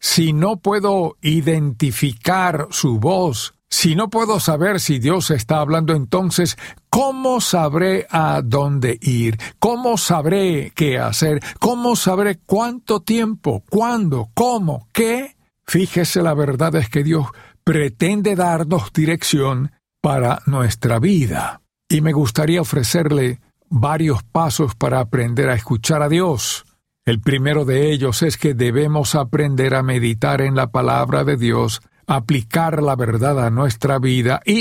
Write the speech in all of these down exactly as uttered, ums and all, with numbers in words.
si no puedo identificar su voz, si no puedo saber si Dios está hablando, entonces, ¿cómo sabré a dónde ir? ¿Cómo sabré qué hacer? ¿Cómo sabré cuánto tiempo? ¿Cuándo? ¿Cómo? ¿Qué? Fíjese, la verdad es que Dios pretende darnos dirección para nuestra vida. Y me gustaría ofrecerle varios pasos para aprender a escuchar a Dios. El primero de ellos es que debemos aprender a meditar en la palabra de Dios, aplicar la verdad a nuestra vida y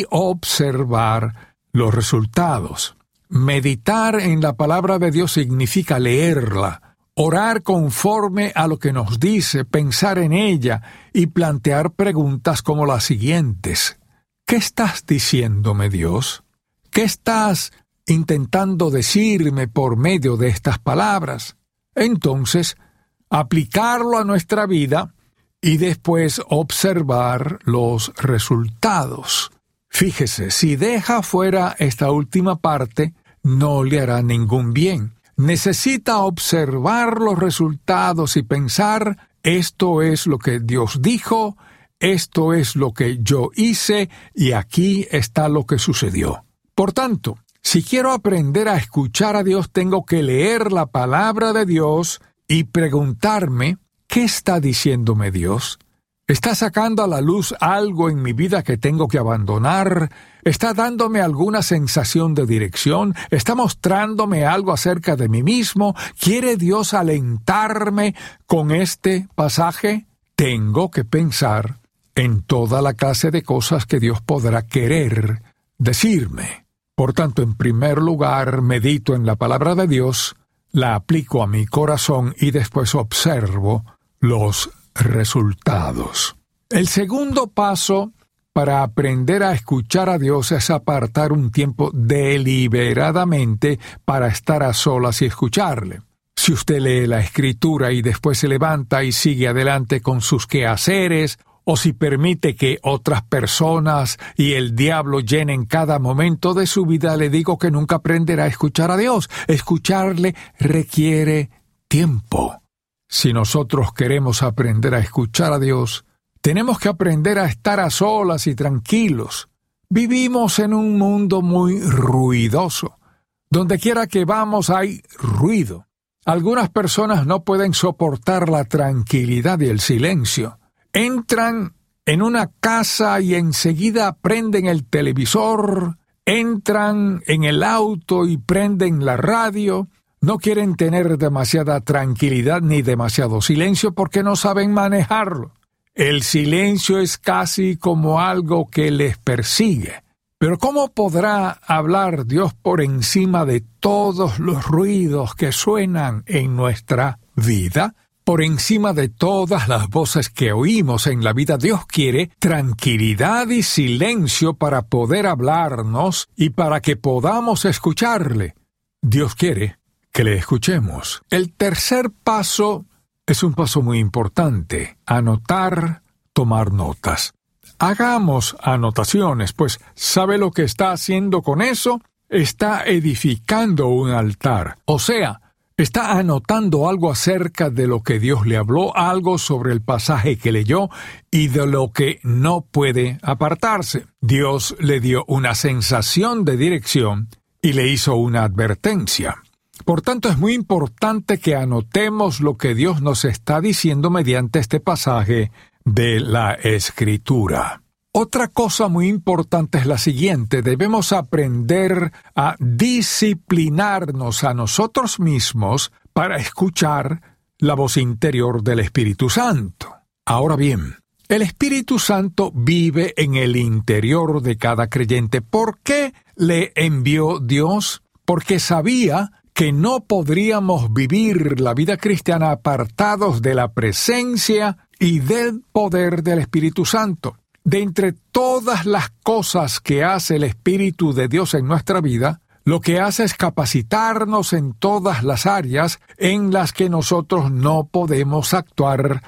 observar los resultados. Meditar en la palabra de Dios significa leerla, orar conforme a lo que nos dice, pensar en ella y plantear preguntas como las siguientes. ¿Qué estás diciéndome, Dios? ¿Qué estás intentando decirme por medio de estas palabras? Entonces, aplicarlo a nuestra vida y después observar los resultados. Fíjese, si deja fuera esta última parte, no le hará ningún bien. Necesita observar los resultados y pensar, esto es lo que Dios dijo, esto es lo que yo hice y aquí está lo que sucedió. Por tanto, si quiero aprender a escuchar a Dios, tengo que leer la palabra de Dios y preguntarme, ¿qué está diciéndome Dios? ¿Está sacando a la luz algo en mi vida que tengo que abandonar? ¿Está dándome alguna sensación de dirección? ¿Está mostrándome algo acerca de mí mismo? ¿Quiere Dios alentarme con este pasaje? Tengo que pensar en toda la clase de cosas que Dios podrá querer decirme. Por tanto, en primer lugar, medito en la palabra de Dios, la aplico a mi corazón y después observo los resultados. El segundo paso para aprender a escuchar a Dios es apartar un tiempo deliberadamente para estar a solas y escucharle. Si usted lee la Escritura y después se levanta y sigue adelante con sus quehaceres, o si permite que otras personas y el diablo llenen cada momento de su vida, le digo que nunca aprenderá a escuchar a Dios. Escucharle requiere tiempo. Si nosotros queremos aprender a escuchar a Dios, tenemos que aprender a estar a solas y tranquilos. Vivimos en un mundo muy ruidoso. Donde quiera que vamos hay ruido. Algunas personas no pueden soportar la tranquilidad y el silencio. Entran en una casa y enseguida prenden el televisor, entran en el auto y prenden la radio. No quieren tener demasiada tranquilidad ni demasiado silencio porque no saben manejarlo. El silencio es casi como algo que les persigue. Pero ¿cómo podrá hablar Dios por encima de todos los ruidos que suenan en nuestra vida? Por encima de todas las voces que oímos en la vida, Dios quiere tranquilidad y silencio para poder hablarnos y para que podamos escucharle. Dios quiere que le escuchemos. El tercer paso es un paso muy importante: anotar, tomar notas. Hagamos anotaciones, pues ¿sabe lo que está haciendo con eso? Está edificando un altar, o sea, está anotando algo acerca de lo que Dios le habló, algo sobre el pasaje que leyó y de lo que no puede apartarse. Dios le dio una sensación de dirección y le hizo una advertencia. Por tanto, es muy importante que anotemos lo que Dios nos está diciendo mediante este pasaje de la Escritura. Otra cosa muy importante es la siguiente: debemos aprender a disciplinarnos a nosotros mismos para escuchar la voz interior del Espíritu Santo. Ahora bien, el Espíritu Santo vive en el interior de cada creyente. ¿Por qué le envió Dios? Porque sabía que no podríamos vivir la vida cristiana apartados de la presencia y del poder del Espíritu Santo. De entre todas las cosas que hace el Espíritu de Dios en nuestra vida, lo que hace es capacitarnos en todas las áreas en las que nosotros no podemos actuar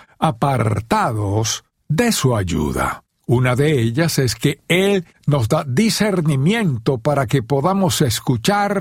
apartados de su ayuda. Una de ellas es que Él nos da discernimiento para que podamos escuchar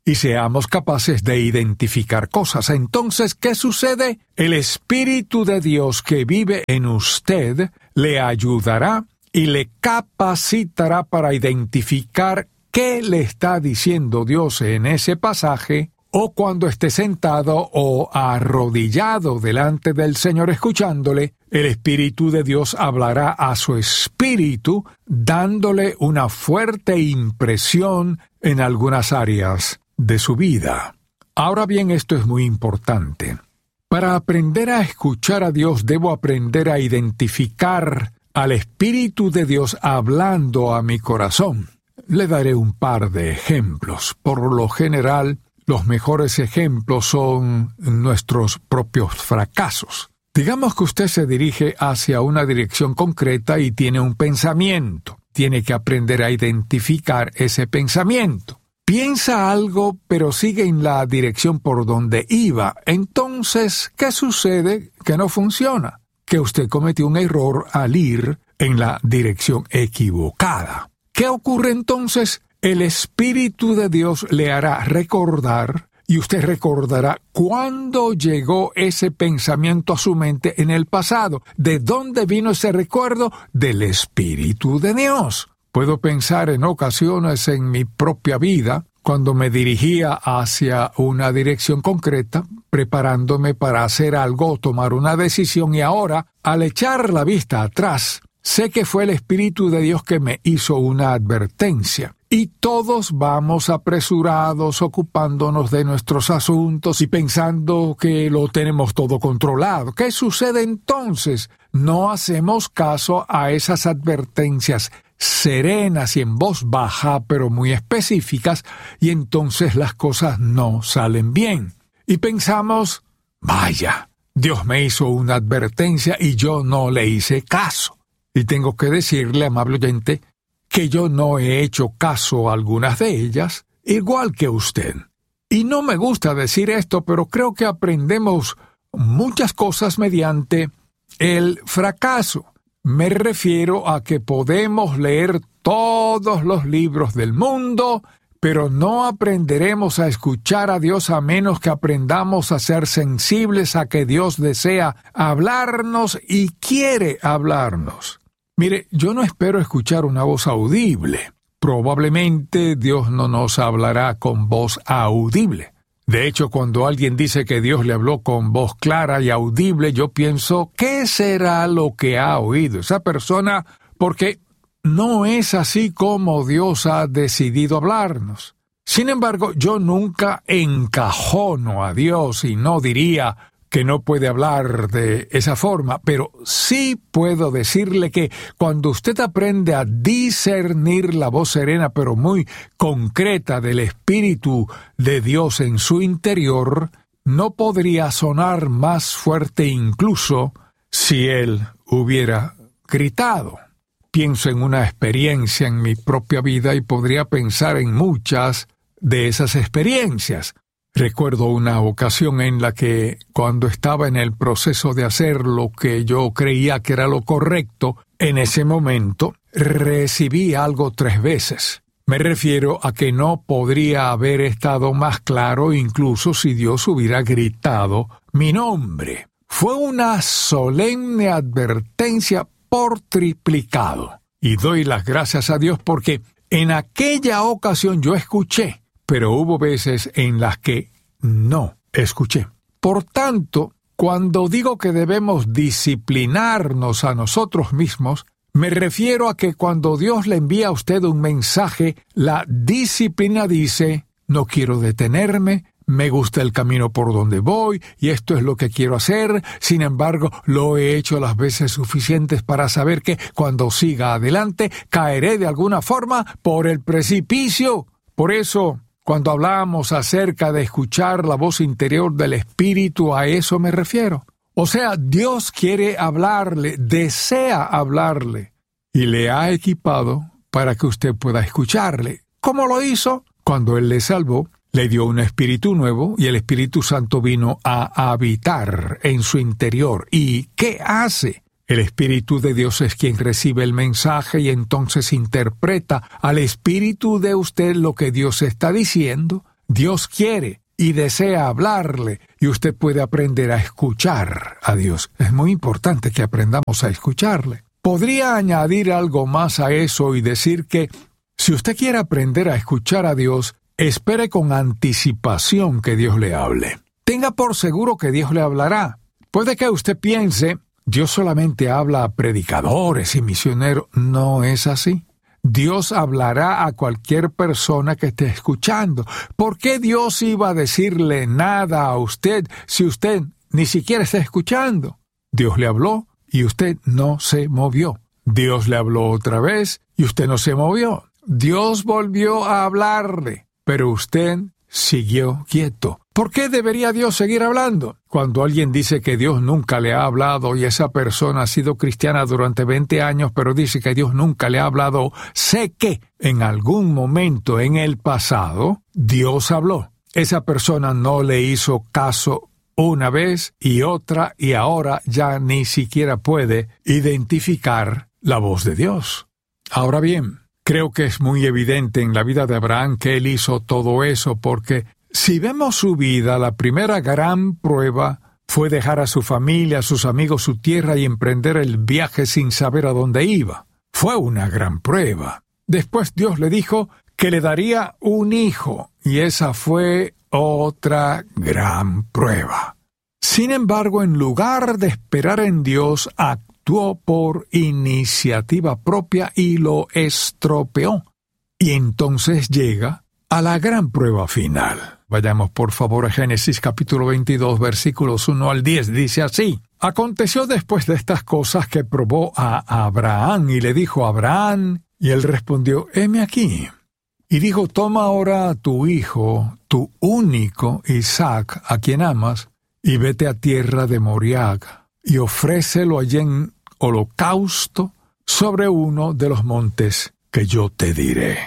y seamos capaces de identificar cosas. Entonces, ¿qué sucede? El Espíritu de Dios que vive en usted le ayudará y le capacitará para identificar qué le está diciendo Dios en ese pasaje, o cuando esté sentado o arrodillado delante del Señor escuchándole, el Espíritu de Dios hablará a su espíritu, dándole una fuerte impresión en algunas áreas de su vida. Ahora bien, esto es muy importante. Para aprender a escuchar a Dios, debo aprender a identificar al Espíritu de Dios hablando a mi corazón. Le daré un par de ejemplos. Por lo general, los mejores ejemplos son nuestros propios fracasos. Digamos que usted se dirige hacia una dirección concreta y tiene un pensamiento. Tiene que aprender a identificar ese pensamiento. Piensa algo, pero sigue en la dirección por donde iba. Entonces, ¿qué sucede? Que no funciona. Que usted cometió un error al ir en la dirección equivocada. ¿Qué ocurre entonces? El Espíritu de Dios le hará recordar, y usted recordará cuándo llegó ese pensamiento a su mente en el pasado. ¿De dónde vino ese recuerdo? Del Espíritu de Dios. Puedo pensar en ocasiones en mi propia vida, cuando me dirigía hacia una dirección concreta, preparándome para hacer algo o tomar una decisión, y ahora, al echar la vista atrás, sé que fue el Espíritu de Dios que me hizo una advertencia. Y todos vamos apresurados, ocupándonos de nuestros asuntos y pensando que lo tenemos todo controlado. ¿Qué sucede entonces? No hacemos caso a esas advertencias serenas y en voz baja, pero muy específicas, y entonces las cosas no salen bien. Y pensamos, vaya, Dios me hizo una advertencia y yo no le hice caso. Y tengo que decirle, amable oyente, que yo no he hecho caso a algunas de ellas, igual que usted. Y no me gusta decir esto, pero creo que aprendemos muchas cosas mediante el fracaso. Me refiero a que podemos leer todos los libros del mundo, pero no aprenderemos a escuchar a Dios a menos que aprendamos a ser sensibles a que Dios desea hablarnos y quiere hablarnos. Mire, yo no espero escuchar una voz audible. Probablemente Dios no nos hablará con voz audible. De hecho, cuando alguien dice que Dios le habló con voz clara y audible, yo pienso, ¿qué será lo que ha oído esa persona? Porque no es así como Dios ha decidido hablarnos. Sin embargo, yo nunca encajono a Dios y no diría que no puede hablar de esa forma, pero sí puedo decirle que cuando usted aprende a discernir la voz serena pero muy concreta del Espíritu de Dios en su interior, no podría sonar más fuerte incluso si Él hubiera gritado. Pienso en una experiencia en mi propia vida y podría pensar en muchas de esas experiencias. Recuerdo una ocasión en la que, cuando estaba en el proceso de hacer lo que yo creía que era lo correcto, en ese momento recibí algo tres veces. Me refiero a que no podría haber estado más claro incluso si Dios hubiera gritado mi nombre. Fue una solemne advertencia por triplicado. Y doy las gracias a Dios porque en aquella ocasión yo escuché, pero hubo veces en las que no escuché. Por tanto, cuando digo que debemos disciplinarnos a nosotros mismos, me refiero a que cuando Dios le envía a usted un mensaje, la disciplina dice, no quiero detenerme, me gusta el camino por donde voy, y esto es lo que quiero hacer. Sin embargo, lo he hecho las veces suficientes para saber que cuando siga adelante, caeré de alguna forma por el precipicio. Por eso, cuando hablamos acerca de escuchar la voz interior del Espíritu, a eso me refiero. O sea, Dios quiere hablarle, desea hablarle, y le ha equipado para que usted pueda escucharle. ¿Cómo lo hizo? Cuando Él le salvó, le dio un espíritu nuevo, y el Espíritu Santo vino a habitar en su interior. ¿Y qué hace? El Espíritu de Dios es quien recibe el mensaje y entonces interpreta al Espíritu de usted lo que Dios está diciendo. Dios quiere y desea hablarle, y usted puede aprender a escuchar a Dios. Es muy importante que aprendamos a escucharle. Podría añadir algo más a eso y decir que si usted quiere aprender a escuchar a Dios, espere con anticipación que Dios le hable. Tenga por seguro que Dios le hablará. Puede que usted piense, Dios solamente habla a predicadores y misioneros. No es así. Dios hablará a cualquier persona que esté escuchando. ¿Por qué Dios iba a decirle nada a usted si usted ni siquiera está escuchando? Dios le habló y usted no se movió. Dios le habló otra vez y usted no se movió. Dios volvió a hablarle, pero usted siguió quieto. ¿Por qué debería Dios seguir hablando? Cuando alguien dice que Dios nunca le ha hablado y esa persona ha sido cristiana durante veinte años, pero dice que Dios nunca le ha hablado, sé que en algún momento en el pasado Dios habló. Esa persona no le hizo caso una vez y otra y ahora ya ni siquiera puede identificar la voz de Dios. Ahora bien, creo que es muy evidente en la vida de Abraham que él hizo todo eso porque si vemos su vida, la primera gran prueba fue dejar a su familia, a sus amigos, su tierra y emprender el viaje sin saber a dónde iba. Fue una gran prueba. Después Dios le dijo que le daría un hijo, y esa fue otra gran prueba. Sin embargo, en lugar de esperar en Dios, actuó por iniciativa propia y lo estropeó. Y entonces llega a la gran prueba final. Vayamos por favor a Génesis capítulo veintidós, versículos uno al diez. Dice así: Aconteció después de estas cosas que probó a Abraham y le dijo a Abraham, y él respondió, heme aquí. Y dijo, toma ahora a tu hijo, tu único Isaac, a quien amas, y vete a tierra de Moriah, y ofrécelo allí en holocausto sobre uno de los montes que yo te diré.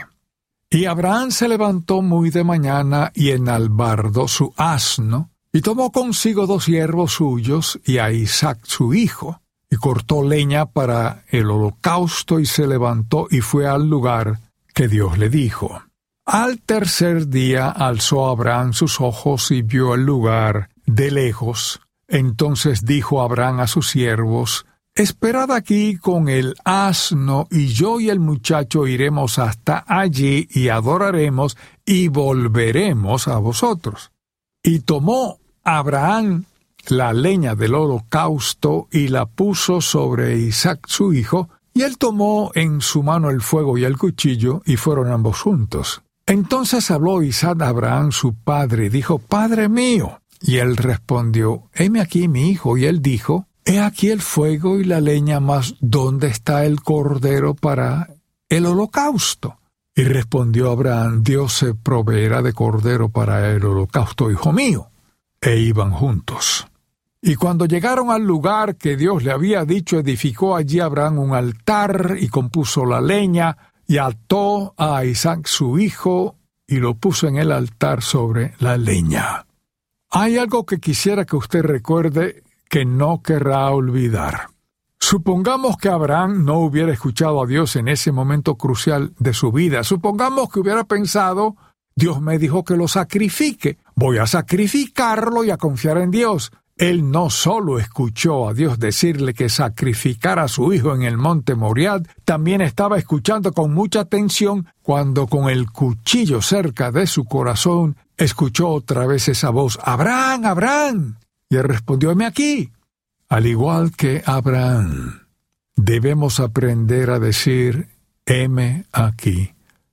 Y Abraham se levantó muy de mañana y enalbardó su asno, y tomó consigo dos siervos suyos y a Isaac su hijo, y cortó leña para el holocausto y se levantó y fue al lugar que Dios le dijo. Al tercer día alzó Abraham sus ojos y vio el lugar de lejos. Entonces dijo Abraham a sus siervos, esperad aquí con el asno, y yo y el muchacho iremos hasta allí y adoraremos, y volveremos a vosotros. Y tomó Abraham la leña del holocausto y la puso sobre Isaac su hijo, y él tomó en su mano el fuego y el cuchillo, y fueron ambos juntos. Entonces habló Isaac a Abraham su padre, y dijo, Padre mío. Y él respondió, heme aquí mi hijo. Y él dijo, he aquí el fuego y la leña, mas ¿dónde está el cordero para el holocausto? Y respondió Abraham, Dios se proveerá de cordero para el holocausto, hijo mío. E iban juntos. Y cuando llegaron al lugar que Dios le había dicho, edificó allí Abraham un altar y compuso la leña y ató a Isaac su hijo y lo puso en el altar sobre la leña. Hay algo que quisiera que usted recuerde que no querrá olvidar. Supongamos que Abraham no hubiera escuchado a Dios en ese momento crucial de su vida. Supongamos que hubiera pensado, Dios me dijo que lo sacrifique. Voy a sacrificarlo y a confiar en Dios. Él no solo escuchó a Dios decirle que sacrificara a su hijo en el monte Moriah, también estaba escuchando con mucha atención cuando con el cuchillo cerca de su corazón escuchó otra vez esa voz, Abraham, Abraham. Y él respondió, heme aquí. Al igual que Abraham, debemos aprender a decir, heme aquí,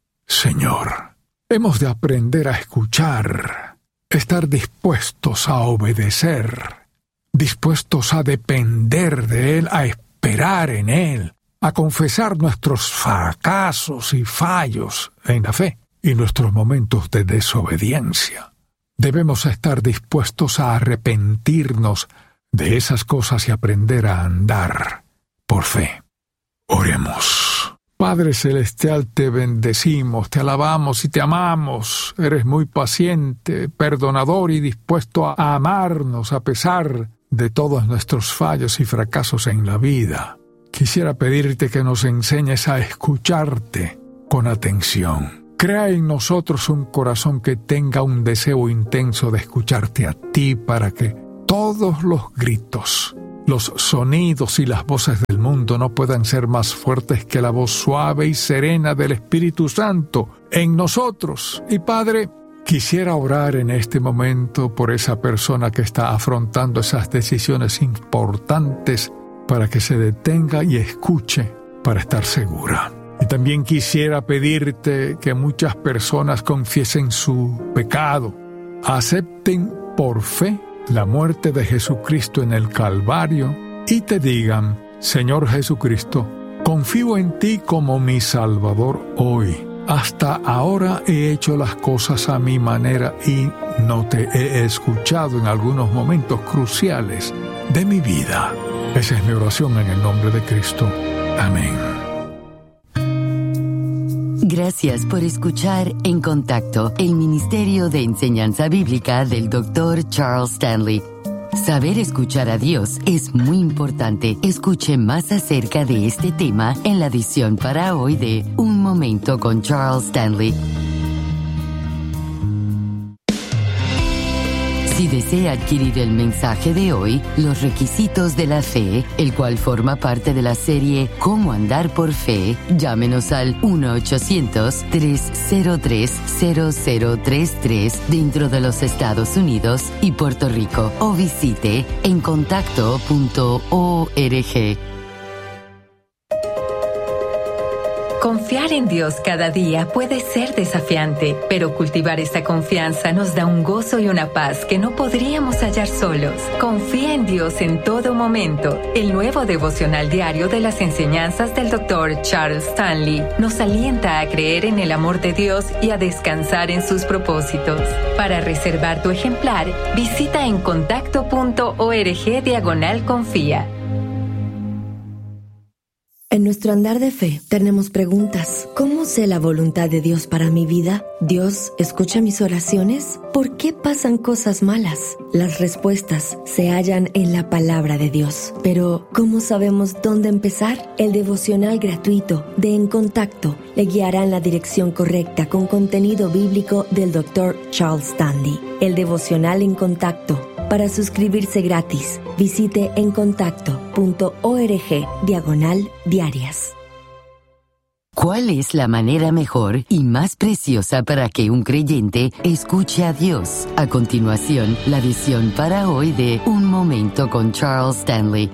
Señor. Hemos de aprender a escuchar, estar dispuestos a obedecer, dispuestos a depender de Él, a esperar en Él, a confesar nuestros fracasos y fallos en la fe y nuestros momentos de desobediencia. Debemos estar dispuestos a arrepentirnos de esas cosas y aprender a andar por fe. Oremos. Padre Celestial, te bendecimos, te alabamos y te amamos. Eres muy paciente, perdonador y dispuesto a amarnos a pesar de todos nuestros fallos y fracasos en la vida. Quisiera pedirte que nos enseñes a escucharte con atención. Crea en nosotros un corazón que tenga un deseo intenso de escucharte a ti para que todos los gritos, los sonidos y las voces del mundo no puedan ser más fuertes que la voz suave y serena del Espíritu Santo en nosotros. Y Padre, quisiera orar en este momento por esa persona que está afrontando esas decisiones importantes para que se detenga y escuche para estar segura. Y también quisiera pedirte que muchas personas confiesen su pecado, acepten por fe la muerte de Jesucristo en el Calvario y te digan: Señor Jesucristo, confío en ti como mi Salvador hoy. Hasta ahora he hecho las cosas a mi manera y no te he escuchado en algunos momentos cruciales de mi vida. Esa es mi oración en el nombre de Cristo. Amén. Gracias por escuchar En Contacto, el Ministerio de Enseñanza Bíblica del doctor Charles Stanley. Saber escuchar a Dios es muy importante. Escuche más acerca de este tema en la edición para hoy de Un Momento con Charles Stanley. Si desea adquirir el mensaje de hoy, Los Requisitos de la Fe, el cual forma parte de la serie Cómo Andar por Fe, llámenos al uno ochocientos, tres cero tres, cero cero tres tres dentro de los Estados Unidos y Puerto Rico o visite en contacto punto org. Confiar en Dios cada día puede ser desafiante, pero cultivar esta confianza nos da un gozo y una paz que no podríamos hallar solos. Confía en Dios en todo momento. El nuevo devocional diario de las enseñanzas del doctor Charles Stanley nos alienta a creer en el amor de Dios y a descansar en sus propósitos. Para reservar tu ejemplar, visita en contacto punto org diagonal confía. En nuestro andar de fe tenemos preguntas. ¿Cómo sé la voluntad de Dios para mi vida? ¿Dios escucha mis oraciones? ¿Por qué pasan cosas malas? Las respuestas se hallan en la palabra de Dios. Pero, ¿cómo sabemos dónde empezar? El devocional gratuito de En Contacto le guiará en la dirección correcta con contenido bíblico del doctor Charles Stanley. El devocional En Contacto. Para suscribirse gratis, visite en contacto punto org diagonal diarias. ¿Cuál es la manera mejor y más preciosa para que un creyente escuche a Dios? A continuación, la visión para hoy de Un Momento con Charles Stanley.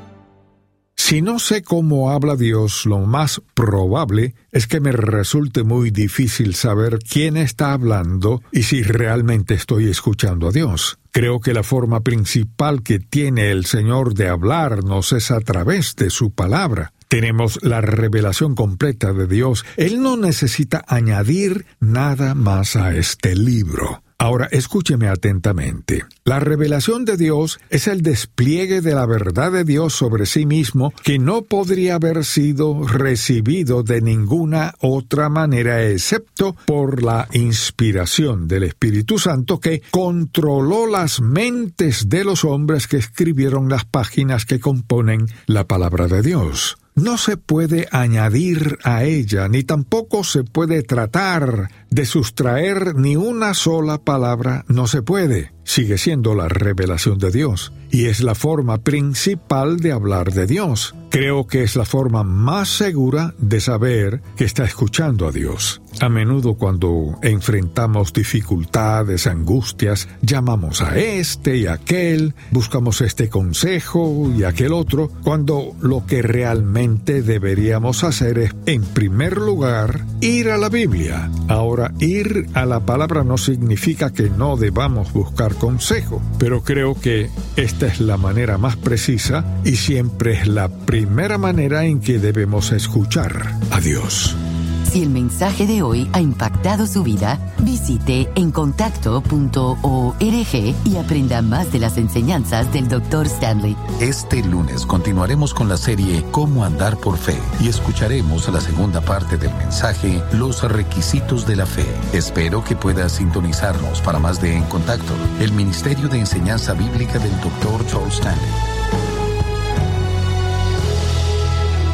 Si no sé cómo habla Dios, lo más probable es que me resulte muy difícil saber quién está hablando y si realmente estoy escuchando a Dios. Creo que la forma principal que tiene el Señor de hablarnos es a través de su palabra. Tenemos la revelación completa de Dios. Él no necesita añadir nada más a este libro. Ahora, escúcheme atentamente. La revelación de Dios es el despliegue de la verdad de Dios sobre sí mismo que no podría haber sido recibido de ninguna otra manera excepto por la inspiración del Espíritu Santo que controló las mentes de los hombres que escribieron las páginas que componen la palabra de Dios. No se puede añadir a ella, ni tampoco se puede tratar de sustraer ni una sola palabra, no se puede. Sigue siendo la revelación de Dios, y es la forma principal de hablar de Dios. Creo que es la forma más segura de saber que está escuchando a Dios. A menudo cuando enfrentamos dificultades, angustias, llamamos a este y aquel, buscamos este consejo y aquel otro, cuando lo que realmente deberíamos hacer es, en primer lugar, ir a la Biblia. Ahora, ir a la palabra no significa que no debamos buscar consejo, pero creo que esta es la manera más precisa y siempre es la primera manera en que debemos escuchar a Dios. Si el mensaje de hoy ha impactado su vida, visite en contacto punto org y aprenda más de las enseñanzas del doctor Stanley. Este lunes continuaremos con la serie Cómo Andar por Fe y escucharemos la segunda parte del mensaje Los Requisitos de la Fe. Espero que pueda sintonizarnos para más de En Contacto, el Ministerio de Enseñanza Bíblica del doctor Charles Stanley.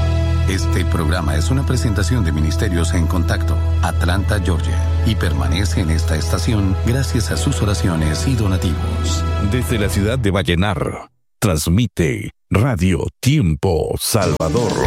Este programa es una presentación de Ministerios en Contacto, Atlanta, Georgia, y permanece en esta estación gracias a sus oraciones y donativos. Desde la ciudad de Vallenar, transmite Radio Tiempo Salvador.